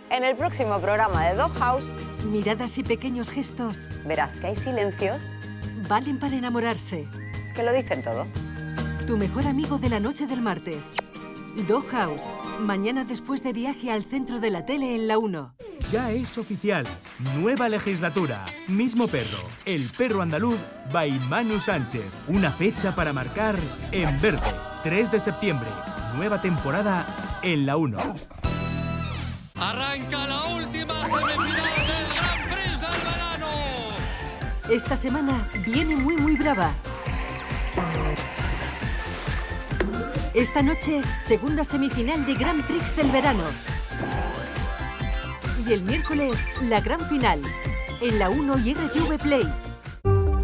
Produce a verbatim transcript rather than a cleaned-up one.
En el próximo programa de Doghouse, miradas y pequeños gestos verás que hay silencios valen para enamorarse. que lo dicen todo. Tu mejor amigo de la noche del martes. Doghouse, mañana después de Viaje al centro de la tele en la uno. Ya es oficial. Nueva legislatura. Mismo perro. El perro andaluz by Manu Sánchez. Una fecha para marcar en verde. tres de septiembre. Nueva temporada en la uno. Arranca la última semifinal del Gran Prix del verano. Esta semana viene muy muy brava. Esta noche, segunda semifinal de Gran Prix del verano. Y el miércoles, la gran final. En la uno y R T V Play.